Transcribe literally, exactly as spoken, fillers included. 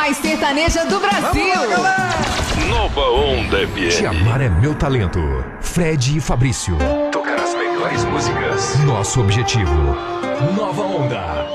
mais sertaneja do Brasil. Vamos lá, Nova Onda F M. Te amar é meu talento. Fred e Fabrício. Tocar as melhores músicas. Nosso objetivo. Nova Onda.